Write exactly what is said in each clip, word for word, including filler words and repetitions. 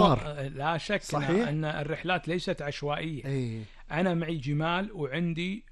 الأمطار. لا شك صحيح؟ أن الرحلات ليست عشوائية. أي. أنا معي جمال وعندي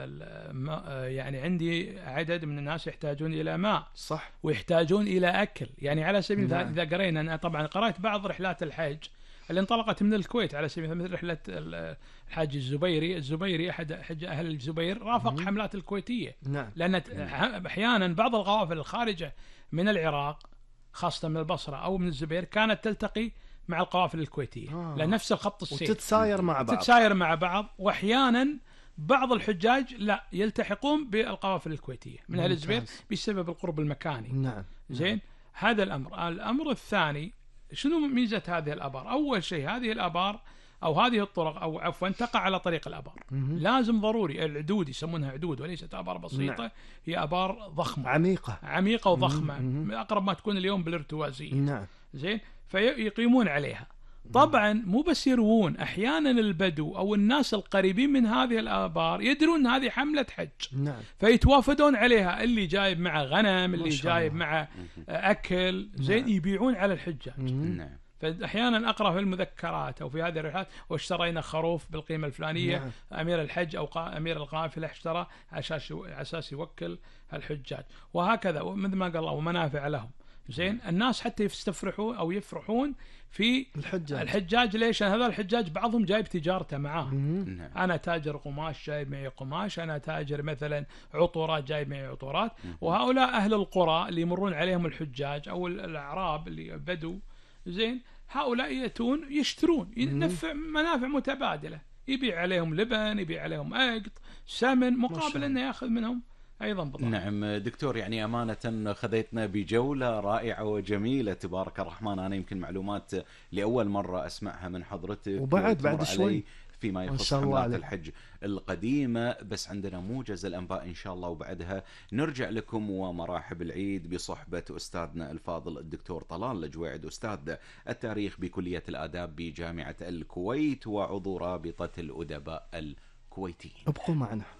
يعني عندي عدد من الناس يحتاجون إلى ماء، صح، ويحتاجون إلى أكل. يعني على سبيل المثال نعم. إذا قرينا، أنا طبعا قرأت بعض رحلات الحج اللي انطلقت من الكويت على سبيل المثال، مثل رحلة الحاج الزبيري الزبيري أحد حج أهل الزبير رافق مم. حملات الكويتية. نعم. لأن أحيانا بعض القوافل الخارجة من العراق خاصة من البصرة أو من الزبير كانت تلتقي مع القوافل الكويتية، آه. لأن نفس الخط السير وتتساير مع بعض تتساير مع بعض وأحيانا بعض الحجاج لا يلتحقون بالقوافل الكويتية من أهل الزبير بسبب القرب المكاني. نعم. زين. نعم. هذا الأمر. الأمر الثاني، شنو ميزة هذه الآبار؟ أول شيء هذه الآبار أو هذه الطرق أو عفوا تقع على طريق الآبار. مم. لازم ضروري العدود يسمونها عدود وليست آبار بسيطة. نعم. هي آبار ضخمة عميقة عميقة وضخمة. مم. أقرب ما تكون اليوم بالارتوازية. نعم. زين. فيقيمون عليها. طبعا مو بس يروون، أحيانا البدو أو الناس القريبين من هذه الآبار يدرون أن هذه حملة حج. نعم. فيتوافدون عليها، اللي جايب معه غنم، اللي جايب معه أكل. زين. نعم. يبيعون على الحجاج. نعم. فأحيانا أقرأ في المذكرات أو في هذه الرحلات واشترينا خروف بالقيمة الفلانية. نعم. أمير الحج أو أمير القافلة اشترى على أساس يوكل الحجاج، وهكذا مثل ما قال الله ومنافع لهم. زين. الناس حتى يستفرحون أو يفرحون في الحجاج. الحجاج ليش؟ هذا الحجاج بعضهم جايب تجارته معاه. مم. أنا تاجر قماش جايب معي قماش، أنا تاجر مثلا عطورات جايب معي عطورات. وهؤلاء أهل القرى اللي يمرون عليهم الحجاج أو الأعراب اللي بدوا، زين، هؤلاء يأتون يشترون، ينفع منافع متبادلة، يبيع عليهم لبن، يبيع عليهم أقط، سمن، مقابل أنه يأخذ منهم أيضا بضاعة. نعم دكتور، يعني أمانة خذيتنا بجولة رائعة وجميلة تبارك الرحمن. أنا يمكن معلومات لأول مرة أسمعها من حضرتك، وبعد بعد شوي فيما يخص حملات الحج القديمة. بس عندنا موجز الأنباء إن شاء الله، وبعدها نرجع لكم ومراحب العيد بصحبة أستاذنا الفاضل الدكتور طلال الجويعد، أستاذ التاريخ بكلية الآداب بجامعة الكويت وعضو رابطة الأدباء الكويتيين. ابقوا معنا.